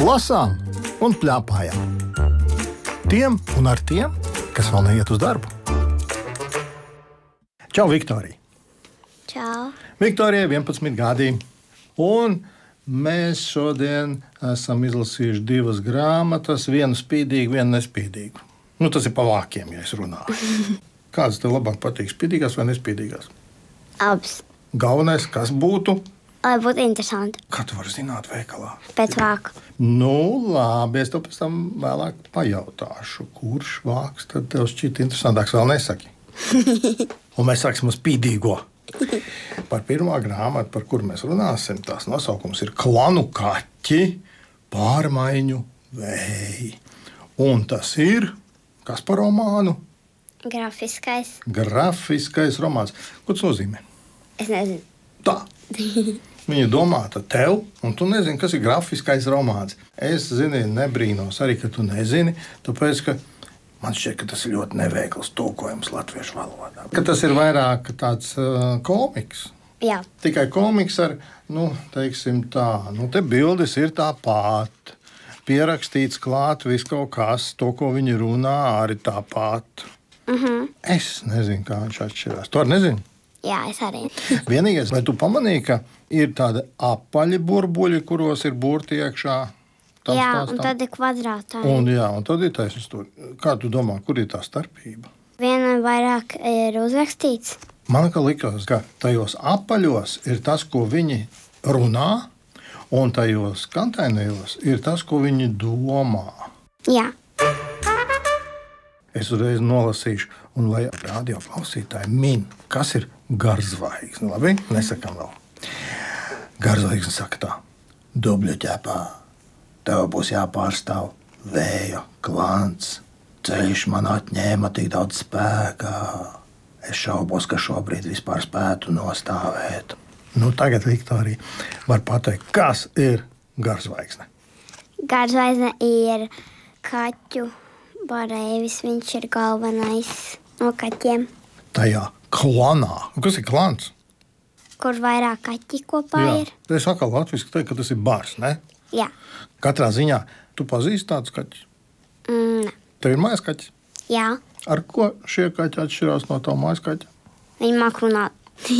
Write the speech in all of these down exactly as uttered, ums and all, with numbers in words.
lasām un pļāpājam. Tiem un ar tiem, kas vēl neiet uz darbu. Čau, Viktorija! Čau! Viktorijai vienpadsmit gadi. Un mēs šodien esam izlasījuši divas grāmatas, vienu spīdīgu, vienu nespīdīgu. Nu, tas ir pa vākiem, ja es runāju. Kādas tev labāk patīk, spīdīgās vai nespīdīgās? Abas. Galvenais, kas būtu? Lai būtu interesanti. Kā tu vari zināt veikalā? Pēc vāka. Nu, labi, es tev pēc tam vēlāk pajautāšu, kurš vāks tad tev šķita interesantāks, vēl nesaki. Un mēs sāksim uz spīdīgo. Par pirmā grāmatu, par kuru mēs runāsim, tās nosaukums ir Klanu kaķi pārmaiņu vēji. Un tas ir, kas par romānu? Grafiskais. Grafiskais romāns. Ko tas nozīmē? Es nezinu. Tā. Viņa domāta tev, un tu nezini, kas ir grafiskais romāns. Es zini, nebrīnos arī, ka tu nezini, tāpēc, ka man šķiet, ka tas ir ļoti neveikls tulkojums latviešu valodā. Ka tas ir vairāk tāds uh, komiks. Jā. Tikai komiks ar, nu, teiksim tā, nu, te bildes ir tāpat. Pierakstīts klāt viss kaut kas, to, ko viņi runā, arī tāpat. Mhm. Es nezinu, kā viņš atšķirās. Tu arī nezini? Jā, es arī. Vienīgais, vai tu pamanīji, ka ir tādi apaļi burbuļi, kuros ir burti iekšā? Tam Jā, stāstam? un tad ir kvadrātā. Un, jā, un tad ir taisnība tur. Kā tu domā, kur ir tā starpība? Vienam vairāk ir uzrakstīts. Man kā likās, ka tajos apaļos ir tas, ko viņi runā, un tajos kantainajos ir tas, ko viņi domā. Jā. Es uzreiz nolasīšu, un lai radio klausītāji min, kas ir garzvaigzne. Labi, nesakām vēl. Garzvaigzne saka tā: dubļu ķepā, tev būs jāpārstāv vēja klants. Ceļš man atņēma tik daudz spēka. Es šaubos, ka šobrīd vispār spētu nostāvēt. Nu, tagad Viktorija var pateikt, kas ir garzvaigzne. Garzvaigzne ir kaķu barēvis. Viņš ir galvenais no kaķiem. Tajā klanā. Kas ir klans? Kur vairāk kaķi kopā Jā. ir. Es atkal latviski teiktu, ka tas ir bars, ne? Jā. Katrā ziņā tu pazīsti tādus kaķus? Mm, ne. Tev ir mājas kaķis? Jā. Ar ko šie kaķi atšķirās no tava mājas kaķa? Viņi māk runāt.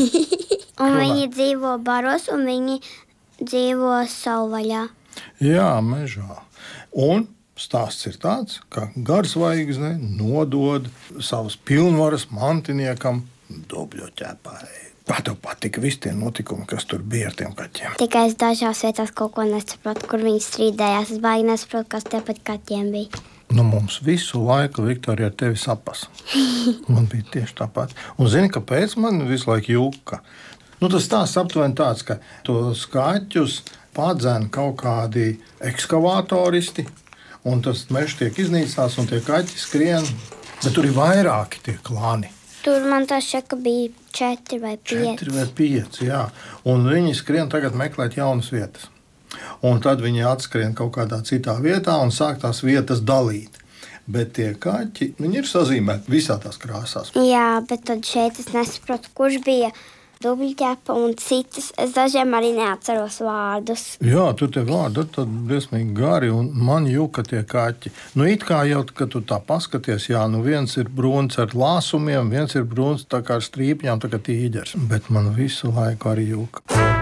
Un Runā. viņi dzīvo baros, un viņi dzīvo savvaļā. Jā, mežā. Un stāsts ir tāds, ka garzvaigzne nodod savas pilnvaras mantiniekam dubļu ķepai. Kā tev patika visi tie notikumi, kas tur bija ar tiem kaķiem? Tikai es dažās vietās kaut ko nesaprotu, kur viņi strīdējās. Es baigi nesaprotu, kas te pat kaķiem bija. Nu, mums visu laiku, Viktorija, ar tevi sapas. Man bija tieši tāpat. Un zini, kāpēc man visu laiku jūka? Nu, tas stāsts aptuveni tāds, ka tos kaķus padzēna kaut kādi ekskavātoristi, un tas mežs tiek iznīcināts, un tie kaķi skrien. Bet tur ir vairāki tie klani. Tur man tā šķiet, ka bija četri vai pieci. Četri vai pieci, jā. Un viņi skrien tagad meklēt jaunas vietas. Un tad viņi atskrien kaut kādā citā vietā un sāk tās vietas dalīt. Bet tie kaķi, viņi ir sazīmēti visā tās krāsās. Jā, bet tad šeit es nesaprotu, kurš bija dubļķepa un citas. Es dažiem arī neatceros vārdus. Jā, tu tie vārdi ir tad briesmīgi gari, un man jūka tie kaķi. Nu, it kā jau, kad tu tā paskaties, jā, nu viens ir brūns ar lāsumiem, viens ir brūns tā kā ar strīpņām, tā kā tīģers. Bet man visu laiku arī jūka.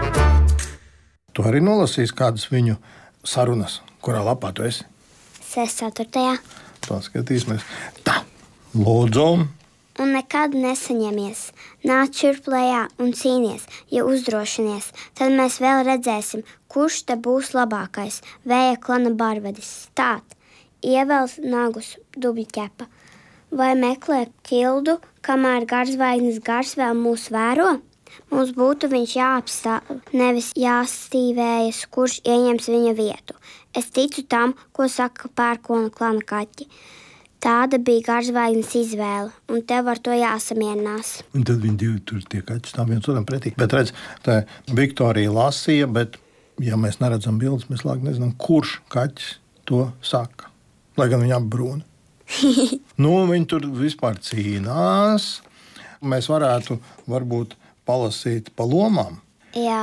Tu arī nolasīsi kādas viņu sarunas, kurā lapā tu esi? Sēs ceturtajā. Paskatīsimies. Tā, lūdzu. Un nekad nesaņemies. Nāc šurp lejā un cīnies, ja uzdrošinies. Tad mēs vēl redzēsim, kurš te būs labākais. Vēja klana barvedis. Stāt, ievels nagus dubļķepa. Vai meklē ķildu, kamēr garzvaigznes gars vēl mūs vēro? Mums būtu viņš jāapstāv, nevis jāstīvējas, kurš ieņems viņa vietu. Es ticu tam, ko saka pērkona klana kaķi. Tāda bija garzvaigznes izvēle, un tev ar to jāsamierinās. Un tad viņi divi tur tie kaķi stāv viens otram pretī. Bet redz, tā Viktorija lasīja, bet, ja mēs neredzam bildes, mēs lāk nezinām, kurš kaķis to saka. Lai gan viņi apbrūna. Nu, viņi tur vispār cīnās. Mēs varētu varbūt palasīt pa lomām. Jā.